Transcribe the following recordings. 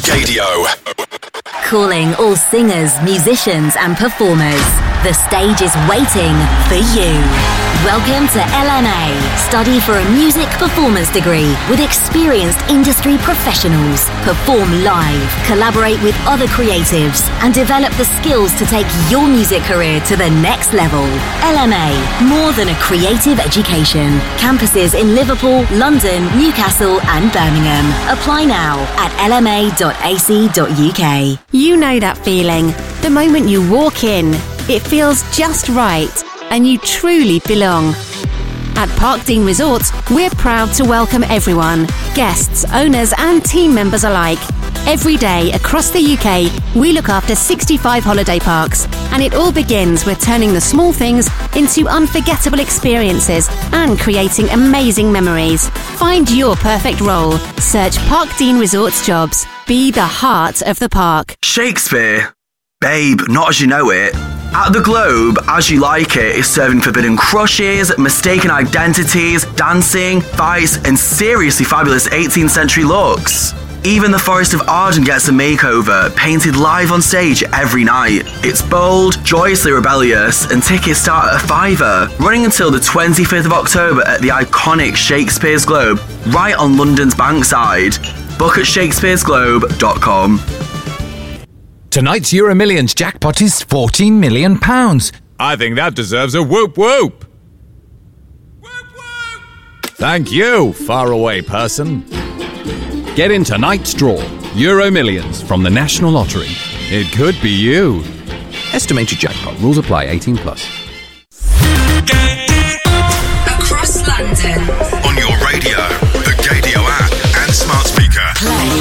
Gaydio. Calling all singers, musicians and performers. The stage is waiting for you. Welcome to LMA. Study for a music performance degree with experienced industry professionals. Perform live, collaborate with other creatives and develop the skills to take your music career to the next level. LMA, more than a creative education. Campuses in Liverpool, London, Newcastle and Birmingham. Apply now at lma.ac.uk. You know that feeling. The moment you walk in, it feels just right and you truly belong. At Parkdean Resorts, we're proud to welcome everyone, guests, owners and team members alike. Every day across the UK, we look after 65 holiday parks, and it all begins with turning the small things into unforgettable experiences and creating amazing memories. Find your perfect role. Search Parkdean Resorts jobs. Be the heart of the park. Shakespeare. Babe, not as you know it. At the Globe, As You Like It is serving forbidden crushes, mistaken identities, dancing, fights, and seriously fabulous 18th century looks. Even the Forest of Arden gets a makeover, painted live on stage every night. It's bold, joyously rebellious, and tickets start at £5, running until the 25th of October at the iconic Shakespeare's Globe, right on London's Bankside. Book at shakespearesglobe.com. Tonight's Euro Millions jackpot is £14 million. I think that deserves a whoop whoop. Whoop whoop. Thank you, faraway person. Get in tonight's draw. Euro Millions from the National Lottery. It could be you. Estimated jackpot. Rules apply. 18+. Across London. On your radio, the Gaydio app and smart speaker.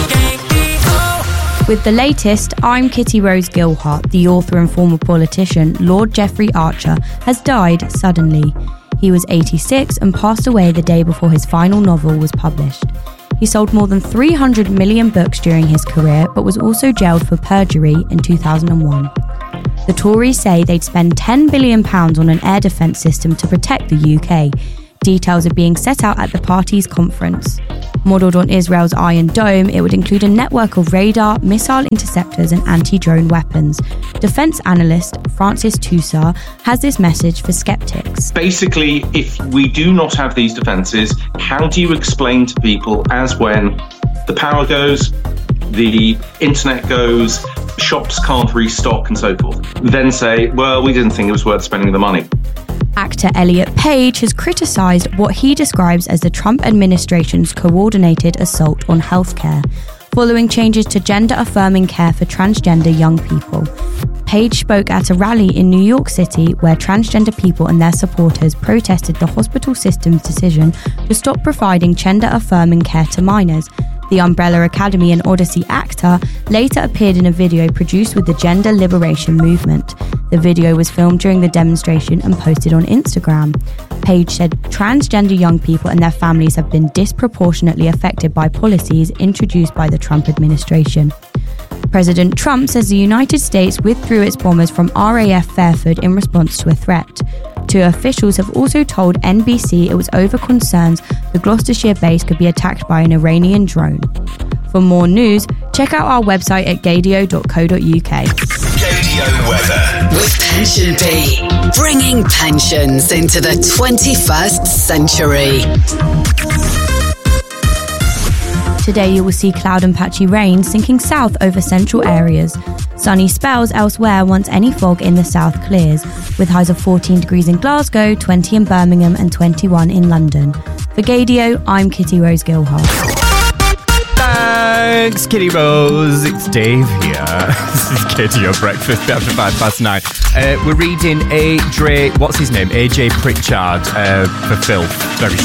With the latest, I'm Kitty Rose Gilhart. The author and former politician, Lord Jeffrey Archer, has died suddenly. He was 86 and passed away the day before his final novel was published. He sold more than 300 million books during his career, but was also jailed for perjury in 2001. The Tories say they'd spend £10 billion on an air defence system to protect the UK. Details are being set out at the party's conference. Modelled on Israel's Iron Dome, it would include a network of radar, missile interceptors and anti-drone weapons. Defence analyst Francis Toussaint has this message for sceptics. Basically, if we do not have these defences, how do you explain to people as when the power goes, the internet goes, shops can't restock and so forth, then say, well, we didn't think it was worth spending the money. Actor Elliot Page has criticised what he describes as the Trump administration's coordinated assault on healthcare, following changes to gender-affirming care for transgender young people. Page spoke at a rally in New York City where transgender people and their supporters protested the hospital system's decision to stop providing gender-affirming care to minors. The Umbrella Academy and Odyssey actor later appeared in a video produced with the Gender Liberation Movement. The video was filmed during the demonstration and posted on Instagram. Page said transgender young people and their families have been disproportionately affected by policies introduced by the Trump administration. President Trump says the United States withdrew its bombers from RAF Fairford in response to a threat. Two officials have also told NBC it was over concerns the Gloucestershire base could be attacked by an Iranian drone. For more news, check out our website at gaydio.co.uk. Gaydio weather. With Pension Bee, bringing pensions into the 21st century. Today you will see cloud and patchy rain sinking south over central areas. Sunny spells elsewhere once any fog in the south clears, with highs of 14 degrees in Glasgow, 20 in Birmingham and 21 in London. For Gaydio, I'm Kitty Rose Gilhart. Thanks, Kitty Rose. It's Dave here. This is Gaydio Breakfast after 9:05. We're reading AJ Pritchard for Filth. Very